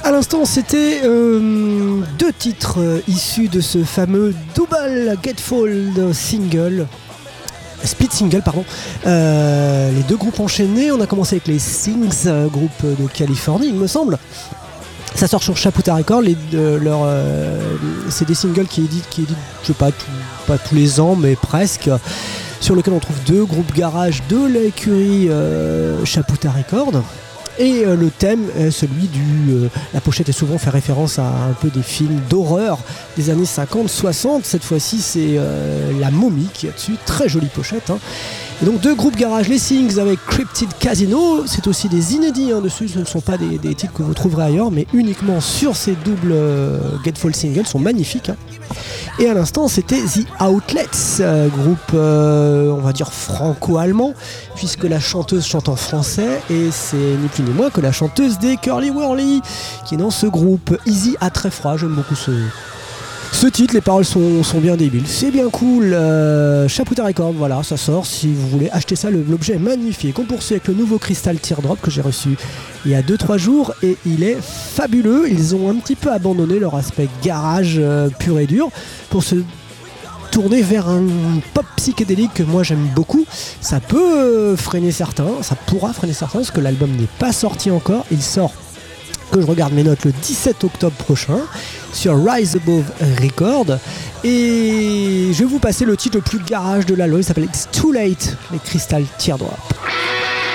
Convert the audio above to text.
À l'instant, c'était deux titres issus de ce fameux double Gatefold single. Speed single, pardon. Les deux groupes enchaînés. On a commencé avec les Sings, groupe de Californie, il me semble. Ça sort sur Chaputa Records. C'est des singles qui éditent, je sais pas, pas tous les ans, mais presque. Sur lequel on trouve deux groupes garage de l'écurie Chaputa Records. Et le thème est celui la pochette est souvent fait référence à un peu des films d'horreur des années 50-60. Cette fois-ci, c'est la momie qui est dessus. Très jolie pochette. Hein. Et donc deux groupes garage, les Sings avec Cryptid Casino. C'est aussi des inédits dessus. Ce ne sont pas des titres que vous trouverez ailleurs, mais uniquement sur ces doubles Gatefold singles. Sont magnifiques. Hein. Et à l'instant, c'était The Outlets, groupe, on va dire franco-allemand, puisque la chanteuse chante en français, et c'est ni plus ni moins que la chanteuse des Curly Wurly, qui est dans ce groupe. Easy à très froid, j'aime beaucoup ce titre, les paroles sont bien débiles, c'est bien cool. Chaputa Records, voilà, ça sort, si vous voulez acheter ça, l'objet est magnifique. On poursuit avec le nouveau Crystal Teardrop que j'ai reçu il y a 2-3 jours, et il est fabuleux. Ils ont un petit peu abandonné leur aspect garage pur et dur pour se tourner vers un pop psychédélique que moi j'aime beaucoup. Ça peut freiner certains, ça pourra freiner certains, parce que l'album n'est pas sorti encore. Il sort, que je regarde mes notes, le 17 octobre prochain sur Rise Above Records, et je vais vous passer le titre le plus garage de l'album. Il s'appelle It's Too Late, les Crystal Teardrop.